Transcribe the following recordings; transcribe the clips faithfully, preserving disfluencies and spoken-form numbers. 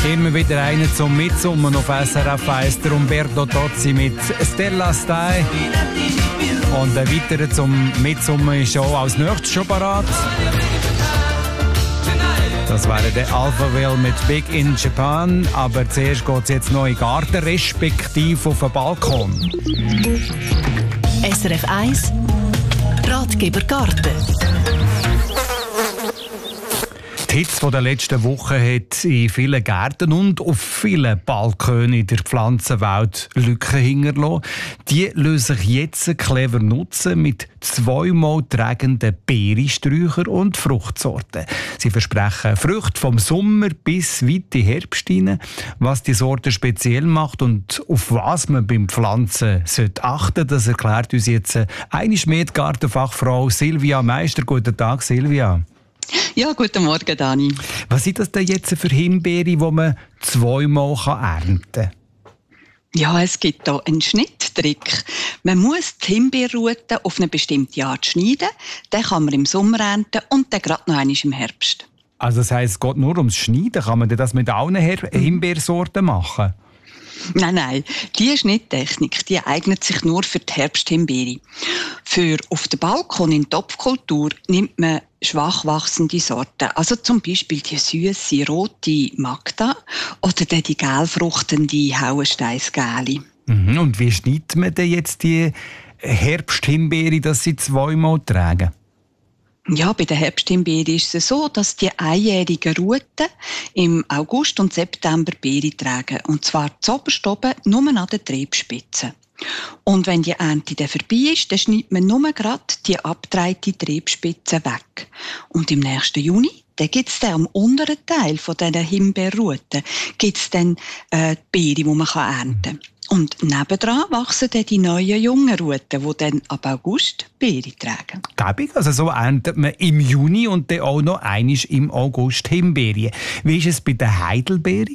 Immer wieder einen zum Mitsummen auf S R F eins, der Umberto Tozzi mit Stella Stai. Und ein weiterer zum Mitsummen ist auch als nächstes schon parat. Das wäre der Alphaville mit Big in Japan. Aber zuerst geht es jetzt noch in den Garten, respektive auf den Balkon. S R F eins Ratgeber Garten. Die Hitze der letzten Wochen hat in vielen Gärten und auf vielen Balkonen in der Pflanzenwelt Lücken hinterlassen. Die lassen sich jetzt clever nutzen mit zweimal tragenden Beerensträuchern und Fruchtsorten. Sie versprechen Früchte vom Sommer bis weit in den Herbst hinein. Was die Sorte speziell macht und auf was man beim Pflanzen sollte achten, das erklärt uns jetzt eine Schmied-Gartenfachfrau Silvia Meister. Guten Tag, Silvia. Ja, guten Morgen, Dani. Was sind das denn jetzt für Himbeere, die man zweimal ernten kann? Ja, es gibt hier einen Schnitttrick. Man muss die Himbeerruten auf eine bestimmte Art schneiden. Den kann man im Sommer ernten und dann gerade noch einmal im Herbst. Also das heisst, es geht nur ums Schneiden. Kann man das mit allen Himbeersorten machen? Nein, nein. Diese Schnitttechnik die eignet sich nur für die Herbsthimbeere. Für auf dem Balkon in Topfkultur nimmt man schwach wachsende Sorten. Also zum Beispiel die süße rote Magda oder die gelfruchtende Hauensteinsgäli. Mhm. Und wie schneidet man denn jetzt die Herbsthimbeere, dass sie zweimal tragen? Ja, bei der Herbsthimbeere ist es so, dass die einjährigen Ruten im August und September Beere tragen. Und zwar zuoberst oben nur an den Triebspitzen. Und wenn die Ernte dann vorbei ist, dann schneidet man nur gerade die abgetragte Triebspitze weg. Und im nächsten Juni, dann gibt es dann am unteren Teil von diesen Himbeerruten gibt's dann äh, die Beere, die man ernten kann. Und nebendran wachsen dann die neuen jungen Ruten, die dann ab August Beere tragen. Gäbig, also so erntet man im Juni und dann auch noch einmal im August Himbeeren. Wie ist es bei den Heidelbeeren?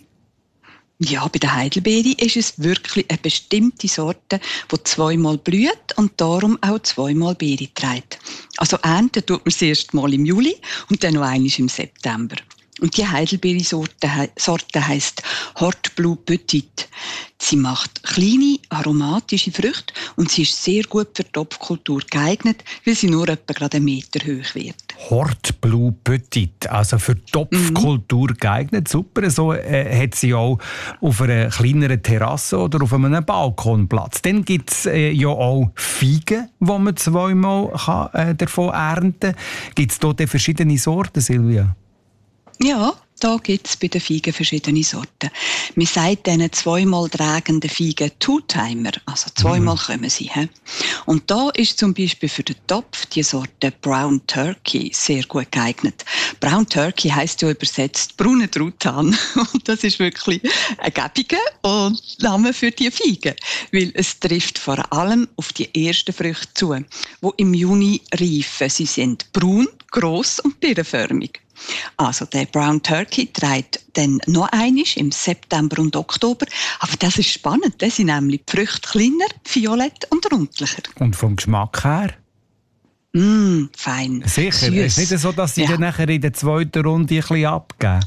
Ja, bei der Heidelbeere ist es wirklich eine bestimmte Sorte, die zweimal blüht und darum auch zweimal Beere trägt. Also ernten tut man es erst mal im Juli und dann noch einmal im September. Und die Heidelbeere-Sorte Sorte heisst Hort Blue Petit. Sie macht kleine, aromatische Früchte und sie ist sehr gut für die Topfkultur geeignet, weil sie nur etwa gerade einen Meter hoch wird. Hort Blue Petit, also für die Topfkultur mhm. geeignet. Super, so äh, hat sie auch auf einer kleineren Terrasse oder auf einem Balkonplatz. Dann gibt es äh, ja auch Feigen, die man zweimal kann, äh, davon ernten kann. Gibt es dort verschiedene Sorten, Silvia? Ja, da gibt es bei den Feigen verschiedene Sorten. Man sagt diesen zweimal tragenden Feigen Two-Timer, also zweimal mhm. kommen sie. He? Und da ist zum Beispiel für den Topf die Sorte Brown Turkey sehr gut geeignet. Brown Turkey heisst ja übersetzt brauner Truthahn. Und das ist wirklich ein gäbiger Name für die Feigen, weil es trifft vor allem auf die ersten Früchte zu, die im Juni reifen. Sie sind braun, gross und birnenförmig. Also der Brown Turkey trägt dann noch einmal im September und Oktober. Aber das ist spannend, da sind nämlich die Früchte kleiner, violett und rundlicher. Und vom Geschmack her? Mm, fein. Sicher, es ist nicht so, dass sie ja. dann nachher in der zweiten Runde ein bisschen abgeben.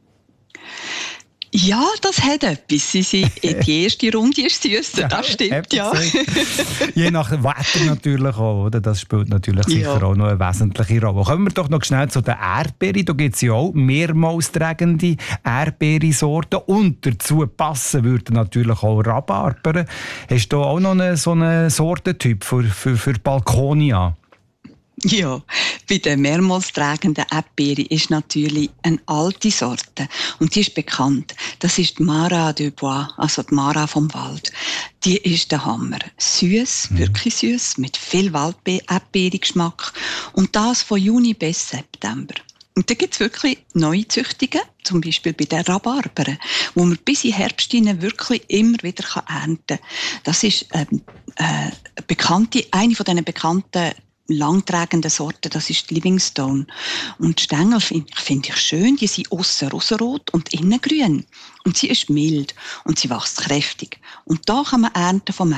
Ja, das hat etwas. Sie sind in die erste Runde ist süsser, das stimmt, ja. Je nach Wetter natürlich auch, oder? Das spielt natürlich sicher ja. auch noch eine wesentliche Rolle. Kommen wir doch noch schnell zu den Erdbeeren. Da gibt es ja auch mehrmals tragende Erdbeersorten. Und dazu passen würden natürlich auch Rhabarber. Hast du auch noch einen, so einen Sortentyp für, für, für Balkonia? Ja, bei den mehrmals tragenden Erdbeeren ist natürlich eine alte Sorte. Und die ist bekannt. Das ist die Mara de Bois, also die Mara vom Wald. Die ist der Hammer. Süß, mhm. wirklich süß, mit viel Waldbeerengeschmack. Und das von Juni bis September. Und da gibt es wirklich neue Züchtungen, zum Beispiel bei den Rhabarbern, wo man bis in Herbst wirklich immer wieder ernten kann. Das ist ähm, äh, bekannte, eine von diesen bekannten langtragenden Sorten, das ist die Livingstone. Und die Stängel finde find ich schön, die sind aussen rosarot und innen grün. Und sie ist mild und sie wächst kräftig. Und da kann man ernten von Mai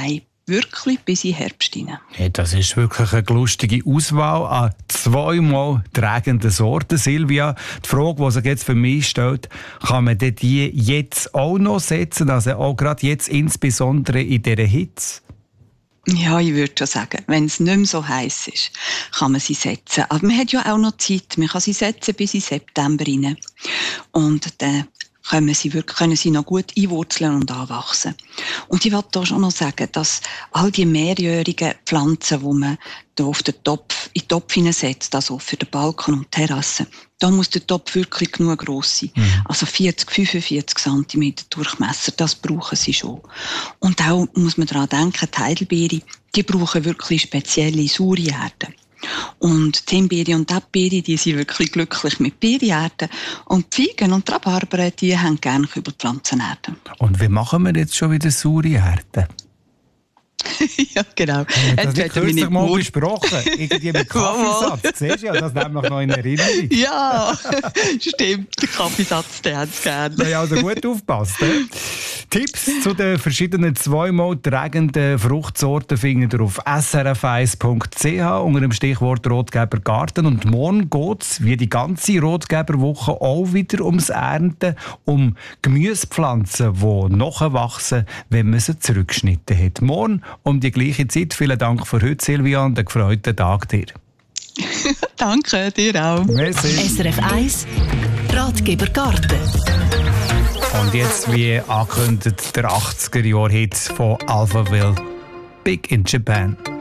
wirklich bis in den Herbst hinein. Hey, das ist wirklich eine lustige Auswahl an zweimal tragenden Sorten. Silvia, die Frage, die sich jetzt für mich stellt, kann man denn die jetzt auch noch setzen? Also auch gerade jetzt insbesondere in dieser Hitze? Ja, ich würde schon sagen, wenn es nicht mehr so heiß ist, kann man sie setzen. Aber man hat ja auch noch Zeit. Man kann sie setzen bis in September rein. Und dann können sie, wirklich, können sie noch gut einwurzeln und anwachsen. Und ich wollte hier schon noch sagen, dass all die mehrjährigen Pflanzen, die man hier auf den Topf, in den Topf hineinsetzt, also für den Balkon und die Terrasse, da muss der Topf wirklich genug gross sein. Mhm. Also vierzig, fünfundvierzig Zentimeter Durchmesser, das brauchen sie schon. Und auch muss man daran denken, die Heidelbeere, die brauchen wirklich spezielle saure Erde. Und die Himbeere und die Erdbeere, die sind wirklich glücklich mit Beerenerden. Und die Feigen und die Rhabarberen, die haben gerne Kübelpflanzenerden. Und wie machen wir jetzt schon wieder saure Erde? Ja, genau. Ja, das wird kürzlich mal besprochen. Irgendwie mit Kaffeesatz. Siehst du ja, das nämlich noch in Erinnerung. Ja, stimmt. Der Kaffeesatz, den haben sie gerne. Ja, also gut aufpasst. Eh? Tipps zu den verschiedenen zweimal tragenden Fruchtsorten findet ihr auf s r f eins punkt c h unter dem Stichwort Rotgeber Garten. Und morgen geht es, wie die ganze Rotgeberwoche, auch wieder ums Ernten, um Gemüsepflanzen, die nachwachsen, wenn man sie zurückgeschnitten hat. Morgen um die gleiche Zeit. Vielen Dank für heute, Silvia, und einen gefreuten Tag dir. Danke, dir auch. Merci. S R F eins Ratgeber Garten. Und jetzt, wie angekündigt, der achtziger-Jahr-Hit von Alphaville, Big in Japan.